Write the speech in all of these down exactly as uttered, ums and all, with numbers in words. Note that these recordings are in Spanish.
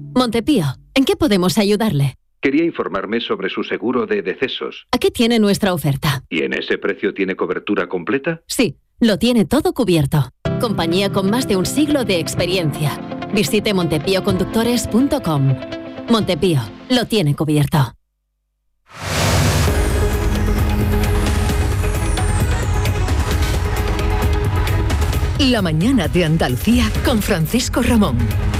Montepío, ¿en qué podemos ayudarle? Quería informarme sobre su seguro de decesos. Aquí tiene nuestra oferta. ¿Y en ese precio tiene cobertura completa? Sí, lo tiene todo cubierto. Compañía con más de un siglo de experiencia. Visite montepío conductores punto com. Montepío, lo tiene cubierto. La mañana de Andalucía con Francisco Ramón.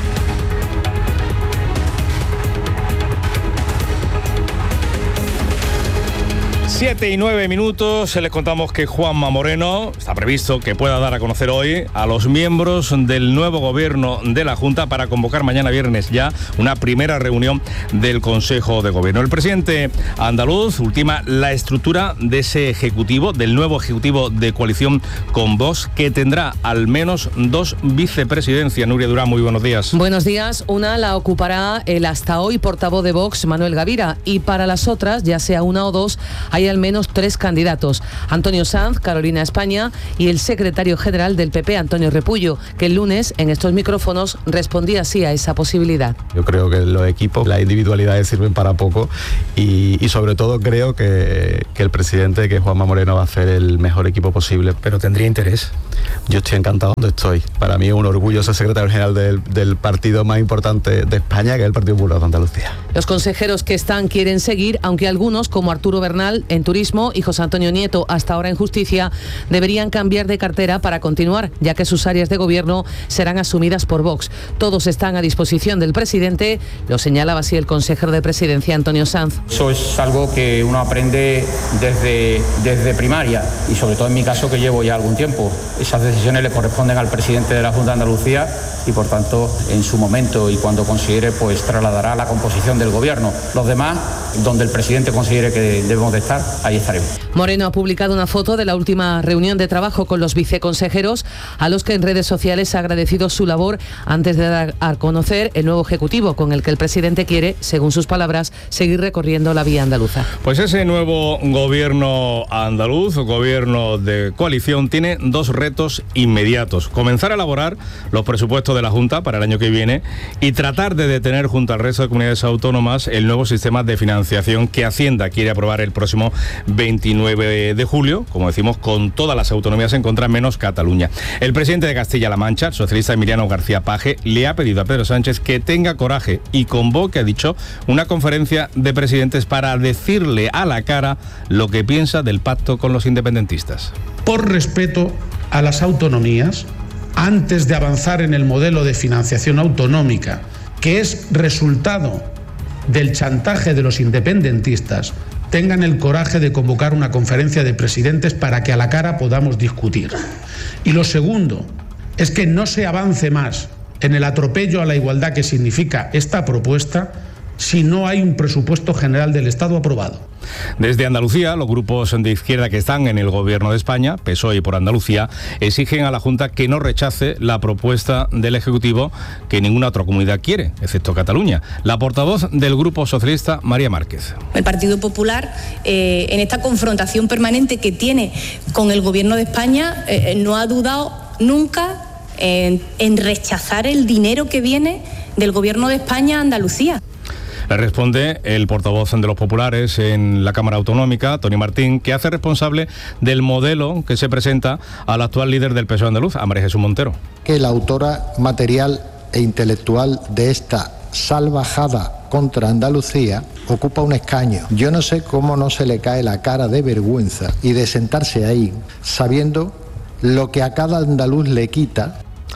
Siete y nueve minutos, les contamos que Juanma Moreno está previsto que pueda dar a conocer hoy a los miembros del nuevo gobierno de la Junta para convocar mañana viernes ya una primera reunión del Consejo de Gobierno. El presidente andaluz ultima la estructura de ese ejecutivo, del nuevo ejecutivo de coalición con Vox, que tendrá al menos dos vicepresidencias. Nuria Durán, muy buenos días. Buenos días. Una la ocupará el hasta hoy portavoz de Vox, Manuel Gavira, y para las otras, ya sea una o dos, hay al menos tres candidatos: Antonio Sanz, Carolina España, y el secretario general del P P, Antonio Repullo, que el lunes en estos micrófonos respondía así a esa posibilidad. Yo creo que los equipos, las individualidades sirven para poco y, y sobre todo creo que, que el presidente, que Juanma Moreno, va a hacer el mejor equipo posible. ¿Pero tendría interés? Yo estoy encantado donde estoy. Para mí es un orgullo ser secretario general del, del partido más importante de España, que es el Partido Popular de Andalucía. Los consejeros que están quieren seguir, aunque algunos, como Arturo Bernal en Turismo y José Antonio Nieto, hasta ahora en Justicia, deberían cambiar de cartera para continuar, ya que sus áreas de gobierno serán asumidas por Vox. Todos están a disposición del presidente, lo señalaba así el consejero de Presidencia, Antonio Sanz. Eso es algo que uno aprende desde, desde primaria y sobre todo en mi caso, que llevo ya algún tiempo. Esas decisiones le corresponden al presidente de la Junta de Andalucía y por tanto en su momento y cuando considere, pues trasladará la composición del gobierno. Los demás, donde el presidente considere que debemos de estar, ahí estaremos. Moreno ha publicado una foto de la última reunión de trabajo con los viceconsejeros, a los que en redes sociales ha agradecido su labor antes de dar a conocer el nuevo ejecutivo con el que el presidente quiere, según sus palabras, seguir recorriendo la vía andaluza. Pues ese nuevo gobierno andaluz, gobierno de coalición, tiene dos retos inmediatos: comenzar a elaborar los presupuestos de la Junta para el año que viene y tratar de detener junto al resto de comunidades autónomas el nuevo sistema de financiación que Hacienda quiere aprobar el próximo veintinueve de julio, como decimos, con todas las autonomías en contra menos Cataluña. El presidente de Castilla-La Mancha, el socialista Emiliano García Paje, le ha pedido a Pedro Sánchez que tenga coraje y convoque, ha dicho, una conferencia de presidentes para decirle a la cara lo que piensa del pacto con los independentistas. Por respeto a las autonomías, antes de avanzar en el modelo de financiación autonómica, que es resultado del chantaje de los independentistas, tengan el coraje de convocar una conferencia de presidentes para que a la cara podamos discutir. Y lo segundo es que no se avance más en el atropello a la igualdad que significa esta propuesta si no hay un presupuesto general del Estado aprobado. Desde Andalucía, los grupos de izquierda que están en el gobierno de España, P S O E y por Andalucía, exigen a la Junta que no rechace la propuesta del Ejecutivo que ninguna otra comunidad quiere, excepto Cataluña. La portavoz del Grupo Socialista, María Márquez. El Partido Popular, eh, en esta confrontación permanente que tiene con el gobierno de España, eh, no ha dudado nunca en, en rechazar el dinero que viene del gobierno de España a Andalucía. Le responde el portavoz de los populares en la Cámara Autonómica, Tony Martín, que hace responsable del modelo que se presenta al actual líder del P S O E andaluz, a María Jesús Montero. Que la autora material e intelectual de esta salvajada contra Andalucía ocupa un escaño. Yo no sé cómo no se le cae la cara de vergüenza y de sentarse ahí, sabiendo lo que a cada andaluz le quita.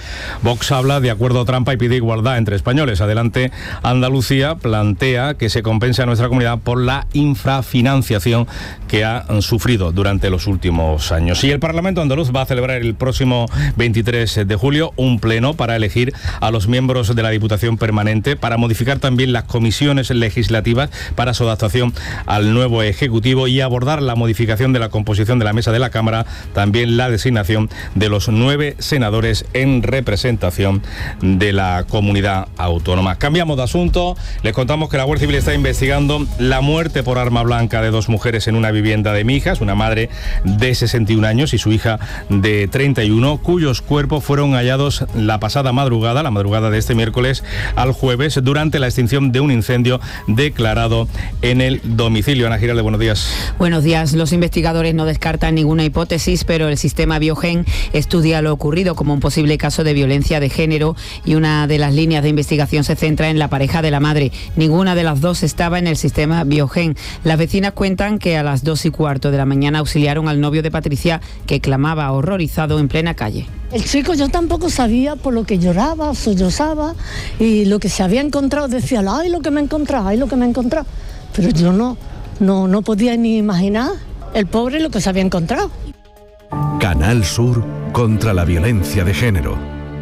Vox habla de acuerdo trampa y pide igualdad entre españoles. Adelante Andalucía plantea que se compense a nuestra comunidad por la infrafinanciación que ha sufrido durante los últimos años. Y el Parlamento andaluz va a celebrar el próximo veintitrés de julio un pleno para elegir a los miembros de la Diputación Permanente, para modificar también las comisiones legislativas para su adaptación al nuevo Ejecutivo y abordar la modificación de la composición de la mesa de la Cámara, también la designación de los nueve senadores en representación representación de la comunidad autónoma. Cambiamos de asunto. Les contamos que la Guardia Civil está investigando la muerte por arma blanca de dos mujeres en una vivienda de Mijas, una madre de sesenta y un años y su hija de treinta y uno, cuyos cuerpos fueron hallados la pasada madrugada, la madrugada de este miércoles al jueves, durante la extinción de un incendio declarado en el domicilio. Ana Giralde, buenos días. Buenos días. Los investigadores no descartan ninguna hipótesis, pero el sistema Biogen estudia lo ocurrido como un posible caso de violencia de género y una de las líneas de investigación se centra en la pareja de la madre. Ninguna de las dos estaba en el sistema Biogen. Las vecinas cuentan que a las dos y cuarto de la mañana auxiliaron al novio de Patricia, que clamaba horrorizado en plena calle. El chico yo tampoco sabía, por lo que lloraba, sollozaba, y lo que se había encontrado decía, ay, lo que me he encontrado, ay, lo que me he encontrado. Pero yo no, no, no podía ni imaginar el pobre lo que se había encontrado. Canal Sur contra la violencia de género.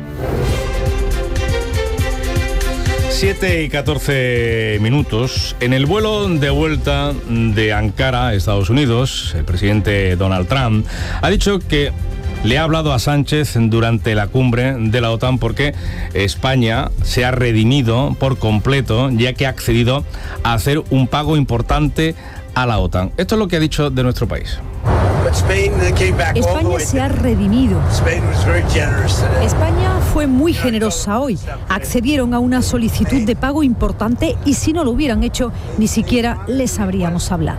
siete y catorce minutos. En el vuelo de vuelta de Ankara a Estados Unidos, el presidente Donald Trump ha dicho que le ha hablado a Sánchez durante la cumbre de la OTAN porque España se ha redimido por completo, ya que ha accedido a hacer un pago importante a la OTAN. Esto es lo que ha dicho de nuestro país. España se ha redimido. España fue muy generosa hoy. Accedieron a una solicitud de pago importante y si no lo hubieran hecho, ni siquiera les habríamos hablado.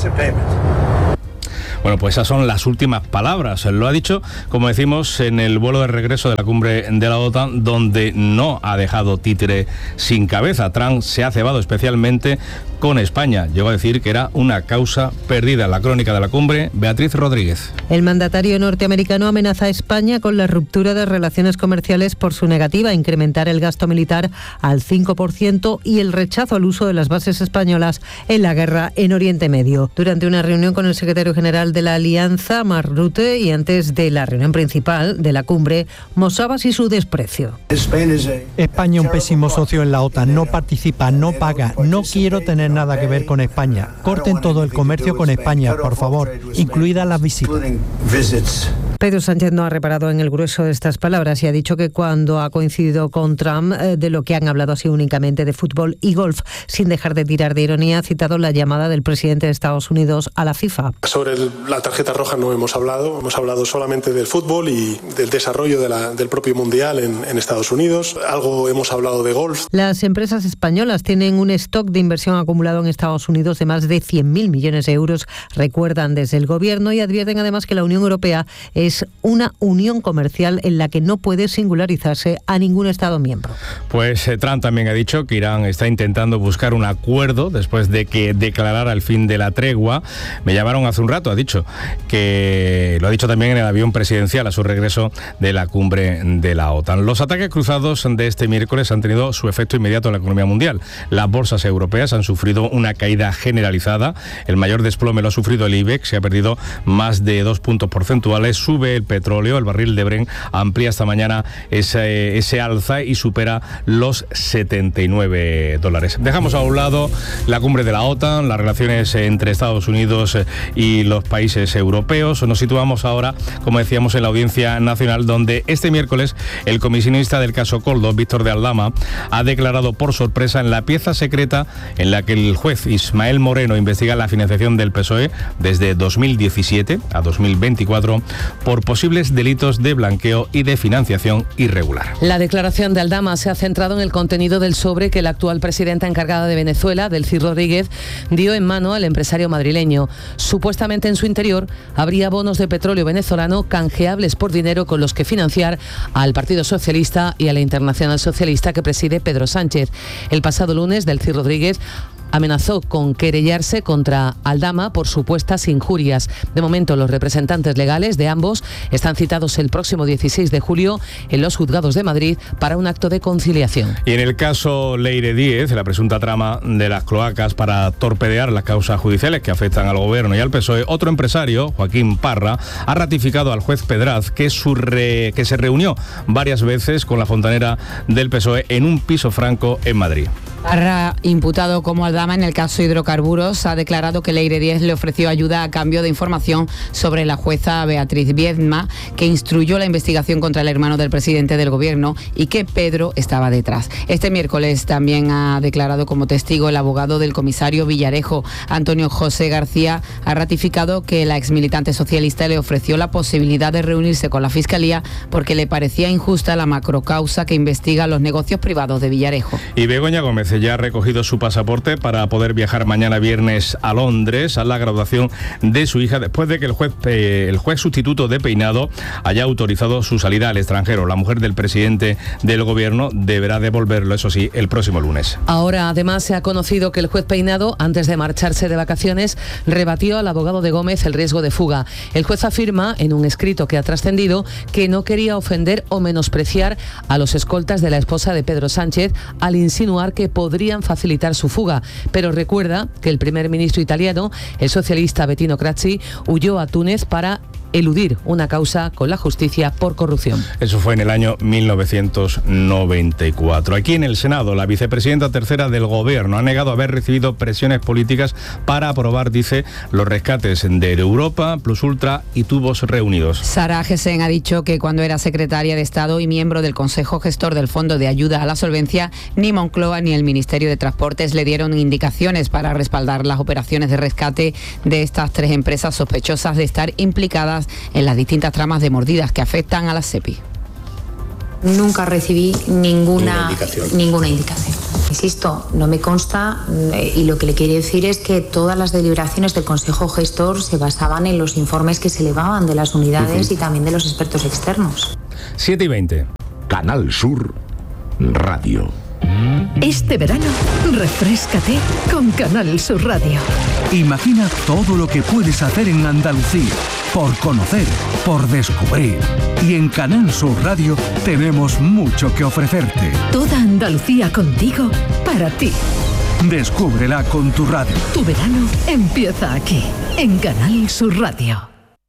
Bueno, pues esas son las últimas palabras. Lo ha dicho, como decimos, en el vuelo de regreso de la cumbre de la OTAN, donde no ha dejado títere sin cabeza. Trump se ha cebado especialmente con España. Llegó a decir que era una causa perdida. La crónica de la cumbre, Beatriz Rodríguez. El mandatario norteamericano amenaza a España con la ruptura de relaciones comerciales por su negativa a incrementar el gasto militar al cinco por ciento y el rechazo al uso de las bases españolas en la guerra en Oriente Medio. Durante una reunión con el secretario general de la Alianza, Mark Rutte, y antes de la reunión principal de la cumbre, mostraba así su desprecio. España, un pésimo socio en la OTAN, no participa, no paga, no quiero tener nada que ver con España. Corten todo el comercio con España, por favor, incluidas las visitas. Pedro Sánchez no ha reparado en el grueso de estas palabras y ha dicho que cuando ha coincidido con Trump, eh, de lo que han hablado ha sido únicamente de fútbol y golf, sin dejar de tirar de ironía. Ha citado la llamada del presidente de Estados Unidos a la FIFA. Sobre el, la tarjeta roja no hemos hablado, hemos hablado solamente del fútbol y del desarrollo de la, del propio mundial en, en Estados Unidos. Algo hemos hablado de golf. Las empresas españolas tienen un stock de inversión acumulado en Estados Unidos de más de cien mil millones de euros, recuerdan desde el gobierno, y advierten además que la Unión Europea es una unión comercial en la que no puede singularizarse a ningún Estado miembro. Pues eh, Trump también ha dicho que Irán está intentando buscar un acuerdo después de que declarara el fin de la tregua. Me llamaron hace un rato, ha dicho que lo ha dicho también en el avión presidencial a su regreso de la cumbre de la OTAN. Los ataques cruzados de este miércoles han tenido su efecto inmediato en la economía mundial. Las bolsas europeas han sufrido una caída generalizada. El mayor desplome lo ha sufrido el IBEX, se ha perdido más de dos puntos porcentuales. Sube el petróleo, el barril de Brent amplía esta mañana ese, ese alza y supera los setenta y nueve dólares. Dejamos a un lado la cumbre de la OTAN, las relaciones entre Estados Unidos y los países europeos. Nos situamos ahora, como decíamos, en la Audiencia Nacional, donde este miércoles el comisionista del caso Koldo, Víctor de Aldama, ha declarado por sorpresa en la pieza secreta en la que el juez Ismael Moreno investiga la financiación del P S O E desde dos mil diecisiete a dos mil veinticuatro por posibles delitos de blanqueo y de financiación irregular. La declaración de Aldama se ha centrado en el contenido del sobre que la actual presidenta encargada de Venezuela, Delcy Rodríguez, dio en mano al empresario madrileño. Supuestamente en su interior habría bonos de petróleo venezolano canjeables por dinero con los que financiar al Partido Socialista y a la Internacional Socialista que preside Pedro Sánchez. El pasado lunes, Delcy Rodríguez amenazó con querellarse contra Aldama por supuestas injurias. De momento, los representantes legales de ambos están citados el próximo dieciséis de julio en los juzgados de Madrid para un acto de conciliación. Y en el caso Leire Díez, la presunta trama de las cloacas para torpedear las causas judiciales que afectan al gobierno y al P S O E, otro empresario, Joaquín Parra, ha ratificado al juez Pedraz que, su re, que se reunió varias veces con la fontanera del P S O E en un piso franco en Madrid. Arra, imputado como Aldama en el caso hidrocarburos, ha declarado que Leire Díez le ofreció ayuda a cambio de información sobre la jueza Beatriz Viedma, que instruyó la investigación contra el hermano del presidente del gobierno y que Pedro estaba detrás. Este miércoles también ha declarado como testigo el abogado del comisario Villarejo. Antonio José García ha ratificado que la exmilitante socialista le ofreció la posibilidad de reunirse con la Fiscalía porque le parecía injusta la macrocausa que investiga los negocios privados de Villarejo. Y Begoña Gómez ya ha recogido su pasaporte para poder viajar mañana viernes a Londres a la graduación de su hija después de que el juez, eh, el juez sustituto de Peinado haya autorizado su salida al extranjero. La mujer del presidente del gobierno deberá devolverlo, eso sí, el próximo lunes. Ahora, además, se ha conocido que el juez Peinado, antes de marcharse de vacaciones, rebatió al abogado de Gómez el riesgo de fuga. El juez afirma, en un escrito que ha trascendido, que no quería ofender o menospreciar a los escoltas de la esposa de Pedro Sánchez al insinuar que podrían facilitar su fuga, pero recuerda que el primer ministro italiano, el socialista Bettino Craxi, huyó a Túnez para eludir una causa con la justicia por corrupción. Eso fue en el año mil novecientos noventa y cuatro. Aquí en el Senado, la vicepresidenta tercera del Gobierno ha negado haber recibido presiones políticas para aprobar, dice, los rescates de Europa, Plus Ultra y Tubos Reunidos. Sara Agesen ha dicho que cuando era secretaria de Estado y miembro del Consejo Gestor del Fondo de Ayuda a la Solvencia, ni Moncloa ni el Ministerio de Transportes le dieron indicaciones para respaldar las operaciones de rescate de estas tres empresas sospechosas de estar implicadas en las distintas tramas de mordidas que afectan a la SEPI. Nunca recibí ninguna, indicación. ninguna indicación. Insisto, no me consta eh, y lo que le quiero decir es que todas las deliberaciones del Consejo Gestor se basaban en los informes que se elevaban de las unidades uh-huh. y también de los expertos externos. siete y veinte. Canal Sur Radio. Este verano, refréscate con Canal Sur Radio. Imagina todo lo que puedes hacer en Andalucía, por conocer, por descubrir. Y en Canal Sur Radio tenemos mucho que ofrecerte. Toda Andalucía contigo, para ti. Descúbrela con tu radio. Tu verano empieza aquí, en Canal Sur Radio.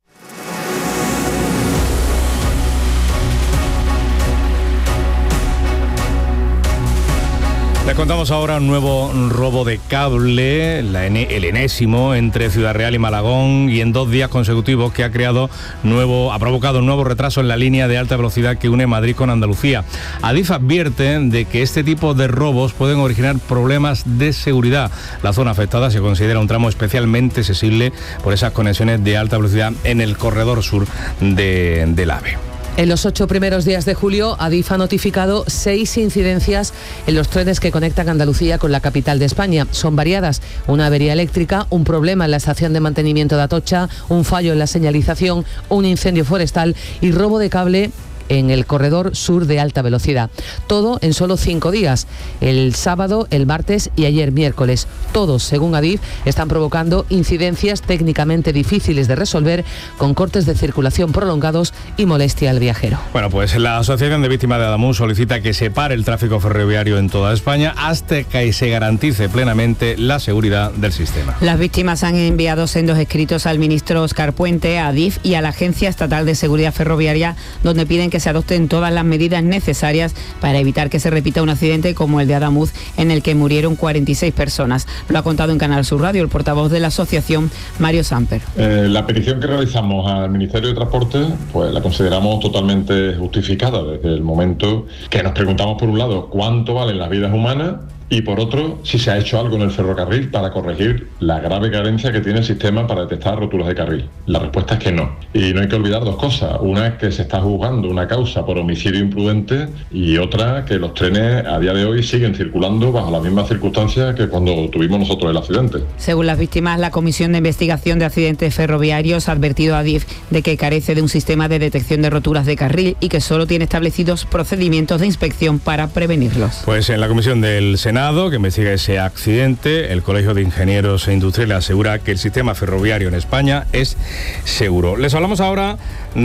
Les contamos ahora un nuevo robo de cable, la ene, el enésimo entre Ciudad Real y Malagón, y en dos días consecutivos que ha creado nuevo, ha provocado un nuevo retraso en la línea de alta velocidad que une Madrid con Andalucía. Adif advierte de que este tipo de robos pueden originar problemas de seguridad. La zona afectada se considera un tramo especialmente sensible por esas conexiones de alta velocidad en el corredor sur de, del AVE. En los ocho primeros días de julio, Adif ha notificado seis incidencias en los trenes que conectan Andalucía con la capital de España. Son variadas: una avería eléctrica, un problema en la estación de mantenimiento de Atocha, un fallo en la señalización, un incendio forestal y robo de cable en el corredor sur de alta velocidad. Todo en solo cinco días, el sábado, el martes y ayer miércoles. Todos, según Adif, están provocando incidencias técnicamente difíciles de resolver, con cortes de circulación prolongados y molestia al viajero. Bueno, pues la Asociación de Víctimas de Adamus solicita que se pare el tráfico ferroviario en toda España hasta que se garantice plenamente la seguridad del sistema. Las víctimas han enviado sendos escritos al ministro Óscar Puente, a Adif y a la Agencia Estatal de Seguridad Ferroviaria, donde piden que se adopten todas las medidas necesarias para evitar que se repita un accidente como el de Adamuz, en el que murieron cuarenta y seis personas. Lo ha contado en Canal Sur Radio el portavoz de la asociación, Mario Samper. Eh, la petición que realizamos al Ministerio de Transporte, pues la consideramos totalmente justificada desde el momento que nos preguntamos, por un lado, cuánto valen las vidas humanas, y por otro, si se ha hecho algo en el ferrocarril para corregir la grave carencia que tiene el sistema para detectar roturas de carril. La respuesta es que no. Y no hay que olvidar dos cosas. Una es que se está juzgando una causa por homicidio imprudente, y otra que los trenes a día de hoy siguen circulando bajo las mismas circunstancias que cuando tuvimos nosotros el accidente. Según las víctimas, la Comisión de Investigación de Accidentes Ferroviarios ha advertido a Adif de que carece de un sistema de detección de roturas de carril y que solo tiene establecidos procedimientos de inspección para prevenirlos. Pues en la Comisión del Senado, que investiga ese accidente, el Colegio de Ingenieros e Industriales asegura que el sistema ferroviario en España es seguro. Les hablamos ahora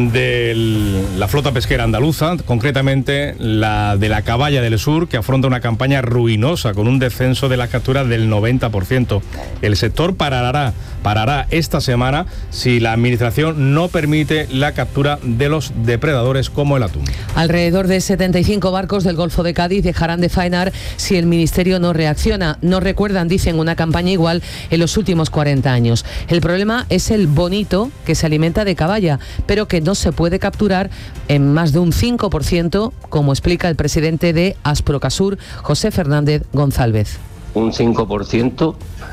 de la flota pesquera andaluza, concretamente la de la Caballa del Sur, que afronta una campaña ruinosa con un descenso de las capturas del noventa por ciento. El sector parará, parará esta semana si la Administración no permite la captura de los depredadores como el atún. Alrededor de setenta y cinco barcos del Golfo de Cádiz dejarán de faenar si el Ministerio Ministerio no reacciona. No recuerdan, dicen, una campaña igual en los últimos cuarenta años. El problema es el bonito que se alimenta de caballa, pero que no se puede capturar en más de un cinco por ciento, como explica el presidente de Asprocasur, José Fernández González. Un cinco por ciento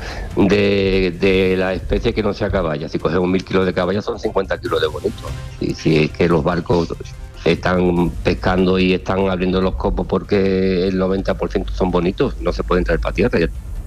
de, de la especie que no sea caballa. Si cogemos mil kilos de caballa son cincuenta kilos de bonito. Y si es que los barcos están pescando y están abriendo los copos porque el noventa por ciento son bonitos, no se pueden traer para tierra.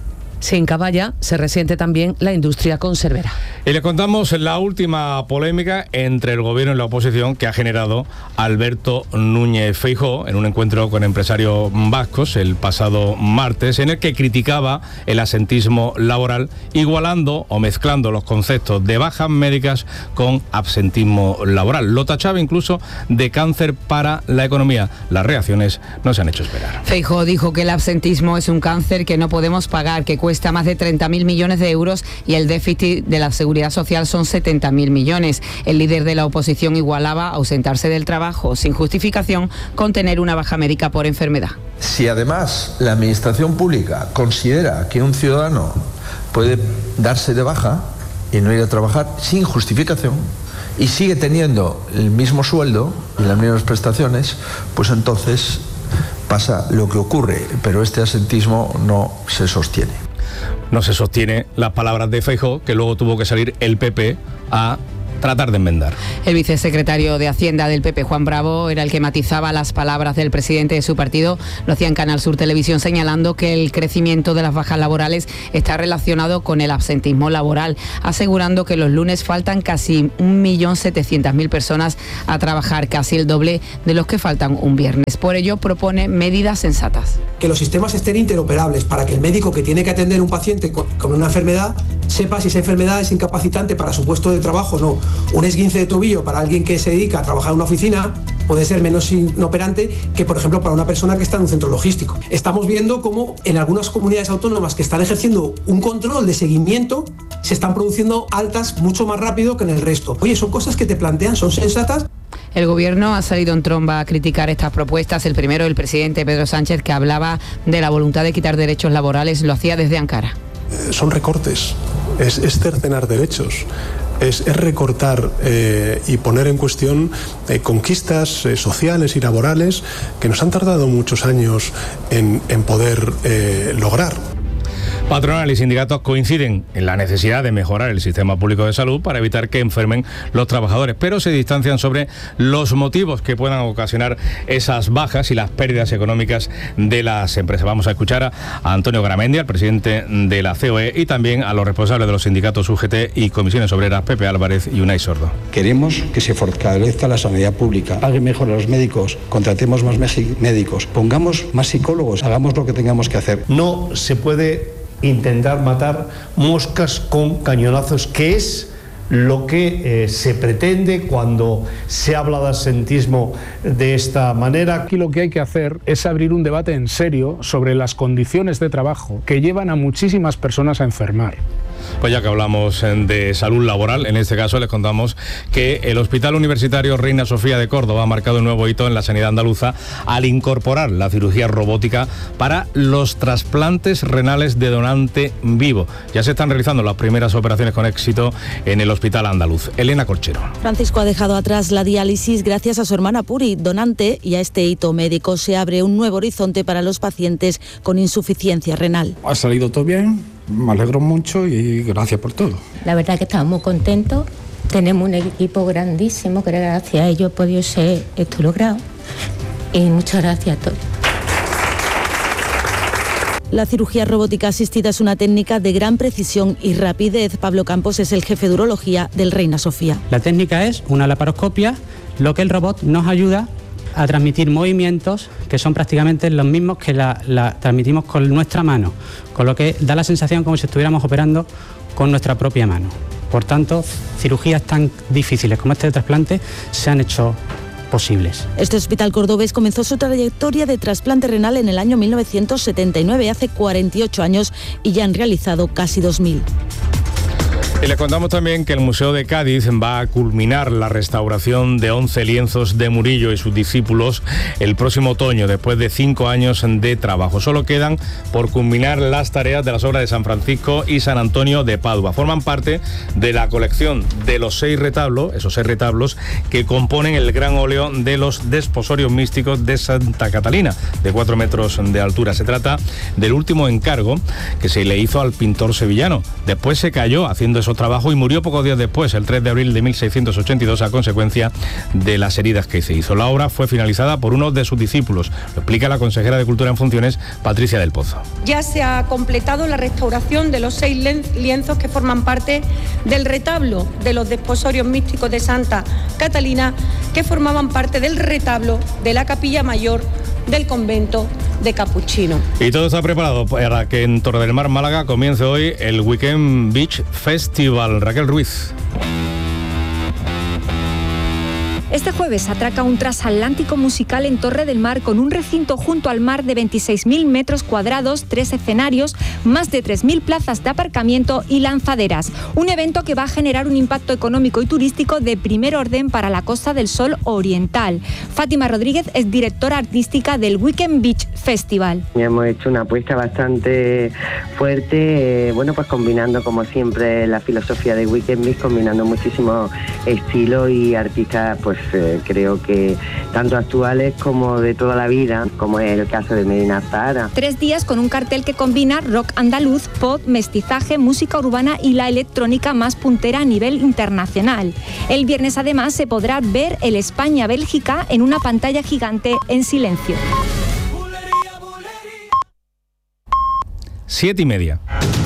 Sin caballa se resiente también la industria conservera. Y le contamos la última polémica entre el gobierno y la oposición que ha generado Alberto Núñez Feijóo en un encuentro con empresarios vascos el pasado martes, en el que criticaba el absentismo laboral, igualando o mezclando los conceptos de bajas médicas con absentismo laboral. Lo tachaba incluso de cáncer para la economía. Las reacciones no se han hecho esperar. Feijóo dijo que el absentismo es un cáncer que no podemos pagar, que cuesta cuesta más de treinta mil millones de euros y el déficit de la seguridad social son setenta mil millones. El líder de la oposición igualaba ausentarse del trabajo sin justificación con tener una baja médica por enfermedad. Si además la administración pública considera que un ciudadano puede darse de baja y no ir a trabajar sin justificación y sigue teniendo el mismo sueldo y las mismas prestaciones, pues entonces pasa lo que ocurre, pero este absentismo no se sostiene. No se sostiene las palabras de Feijóo, que luego tuvo que salir el P P a tratar de enmendar. El vicesecretario de Hacienda del P P, Juan Bravo, era el que matizaba las palabras del presidente de su partido. Lo hacía en Canal Sur Televisión, señalando que el crecimiento de las bajas laborales está relacionado con el absentismo laboral, asegurando que los lunes faltan casi un millón setecientas mil personas a trabajar, casi el doble de los que faltan un viernes. Por ello, propone medidas sensatas. Que los sistemas estén interoperables para que el médico que tiene que atender a un paciente con, con una enfermedad sepa si esa enfermedad es incapacitante para su puesto de trabajo o no. Un esguince de tobillo para alguien que se dedica a trabajar en una oficina puede ser menos inoperante que, por ejemplo, para una persona que está en un centro logístico. Estamos viendo cómo en algunas comunidades autónomas que están ejerciendo un control de seguimiento se están produciendo altas mucho más rápido que en el resto. Oye, son cosas que te plantean, son sensatas. El gobierno ha salido en tromba a criticar estas propuestas. El primero, el presidente Pedro Sánchez, que hablaba de la voluntad de quitar derechos laborales, lo hacía desde Ankara. Eh, son recortes, es, es cercenar derechos. Es, es recortar eh, y poner en cuestión eh, conquistas eh, sociales y laborales que nos han tardado muchos años en, en poder eh, lograr. Patronal y sindicatos coinciden en la necesidad de mejorar el sistema público de salud para evitar que enfermen los trabajadores, pero se distancian sobre los motivos que puedan ocasionar esas bajas y las pérdidas económicas de las empresas. Vamos a escuchar a Antonio Garamendi, al presidente de la C O E, y también a los responsables de los sindicatos U G T y Comisiones Obreras, Pepe Álvarez y Unai Sordo. Queremos que se fortalezca la sanidad pública, paguen mejor a los médicos, contratemos más médicos, pongamos más psicólogos, hagamos lo que tengamos que hacer. No se puede intentar matar moscas con cañonazos, que es lo que eh, se pretende cuando se habla de absentismo de esta manera. Aquí lo que hay que hacer es abrir un debate en serio sobre las condiciones de trabajo que llevan a muchísimas personas a enfermar. Pues ya que hablamos de salud laboral, en este caso les contamos que el Hospital Universitario Reina Sofía de Córdoba ha marcado un nuevo hito en la sanidad andaluza al incorporar la cirugía robótica para los trasplantes renales de donante vivo. Ya se están realizando las primeras operaciones con éxito en el Hospital Andaluz. Elena Corchero. Francisco ha dejado atrás la diálisis gracias a su hermana Puri, donante, y a este hito médico se abre un nuevo horizonte para los pacientes con insuficiencia renal. Ha salido todo bien. Me alegro mucho y gracias por todo. La verdad que estamos muy contentos. Tenemos un equipo grandísimo que gracias a ellos he podido ser esto logrado. Y muchas gracias a todos. La cirugía robótica asistida es una técnica de gran precisión y rapidez. Pablo Campos es el jefe de urología del Reina Sofía. La técnica es una laparoscopia, lo que el robot nos ayuda a transmitir movimientos que son prácticamente los mismos que la, la transmitimos con nuestra mano, con lo que da la sensación como si estuviéramos operando con nuestra propia mano. Por tanto, cirugías tan difíciles como este de trasplante se han hecho posibles. Este hospital cordobés comenzó su trayectoria de trasplante renal en el año mil novecientos setenta y nueve, hace cuarenta y ocho años, y ya han realizado casi dos mil. Y les contamos también que el Museo de Cádiz va a culminar la restauración de once lienzos de Murillo y sus discípulos el próximo otoño, después de cinco años de trabajo. Solo quedan por culminar las tareas de las obras de San Francisco y San Antonio de Padua. Forman parte de la colección de los seis retablos, esos seis retablos que componen el gran óleo de los desposorios místicos de Santa Catalina, de cuatro metros de altura. Se trata del último encargo que se le hizo al pintor sevillano. Después se cayó haciendo esos trabajos y murió pocos días después, el tres de abril de mil seiscientos ochenta y dos, a consecuencia de las heridas que se hizo. La obra fue finalizada por uno de sus discípulos. Lo explica la consejera de Cultura en funciones, Patricia del Pozo. Ya se ha completado la restauración de los seis lienzos que forman parte del retablo de los desposorios místicos de Santa Catalina, que formaban parte del retablo de la capilla mayor del convento de Capuchino. Y todo está preparado para que en Torre del Mar, Málaga, comience hoy el Weekend Beach Festival. Raquel Ruiz. Este jueves atraca un transatlántico musical en Torre del Mar con un recinto junto al mar de veintiséis mil metros cuadrados, tres escenarios, más de tres mil plazas de aparcamiento y lanzaderas. Un evento que va a generar un impacto económico y turístico de primer orden para la Costa del Sol oriental. Fátima Rodríguez es directora artística del Weekend Beach Festival. Hemos hecho una apuesta bastante fuerte, eh, bueno, pues combinando como siempre la filosofía de Weekend Beach, combinando muchísimos estilos y artistas, pues Eh, creo que tanto actuales como de toda la vida, como es el caso de Medina Zahara. Tres días con un cartel que combina rock andaluz, pop, mestizaje, música urbana y la electrónica más puntera a nivel internacional. El viernes además se podrá ver el España-Bélgica en una pantalla gigante en silencio. Siete y media.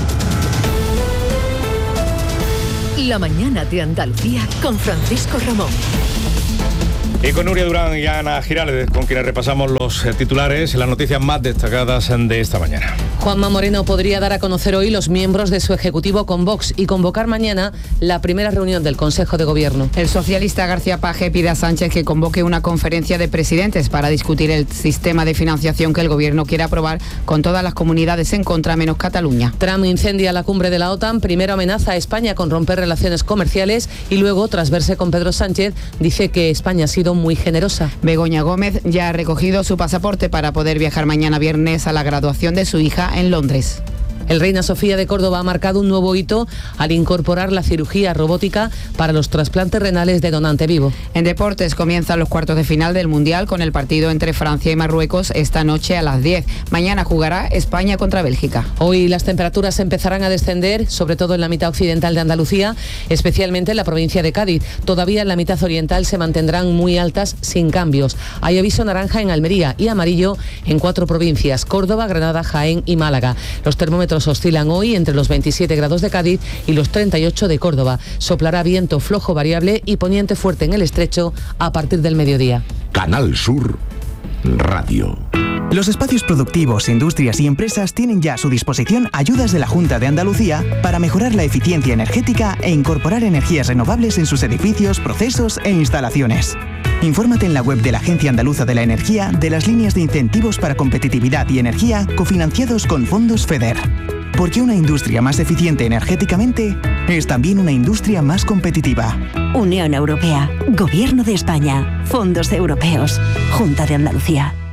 La mañana de Andalucía con Francisco Ramón. Y con Nuria Durán y Ana Girales, con quienes repasamos los titulares y las noticias más destacadas de esta mañana. Juanma Moreno podría dar a conocer hoy los miembros de su ejecutivo con Vox y convocar mañana la primera reunión del Consejo de Gobierno. El socialista García Page pide a Sánchez que convoque una conferencia de presidentes para discutir el sistema de financiación que el Gobierno quiere aprobar con todas las comunidades en contra, menos Cataluña. Trump incendia la cumbre de la OTAN, primero amenaza a España con romper relaciones comerciales y luego, tras verse con Pedro Sánchez, dice que España ha sido muy generosa. Begoña Gómez ya ha recogido su pasaporte para poder viajar mañana viernes a la graduación de su hija en Londres. El Reina Sofía de Córdoba ha marcado un nuevo hito al incorporar la cirugía robótica para los trasplantes renales de donante vivo. En deportes comienzan los cuartos de final del Mundial con el partido entre Francia y Marruecos esta noche a las diez. Mañana jugará España contra Bélgica. Hoy las temperaturas empezarán a descender, sobre todo en la mitad occidental de Andalucía, especialmente en la provincia de Cádiz. Todavía en la mitad oriental se mantendrán muy altas sin cambios. Hay aviso naranja en Almería y amarillo en cuatro provincias: Córdoba, Granada, Jaén y Málaga. Los termómetros oscilan hoy entre los veintisiete grados de Cádiz y los treinta y ocho de Córdoba. Soplará viento flojo variable y poniente fuerte en el estrecho a partir del mediodía. Canal Sur Radio. Los espacios productivos, industrias y empresas tienen ya a su disposición ayudas de la Junta de Andalucía para mejorar la eficiencia energética e incorporar energías renovables en sus edificios, procesos e instalaciones. Infórmate en la web de la Agencia Andaluza de la Energía de las líneas de incentivos para competitividad y energía cofinanciados con fondos FEDER. Porque una industria más eficiente energéticamente es también una industria más competitiva. Unión Europea, Gobierno de España, Fondos Europeos, Junta de Andalucía.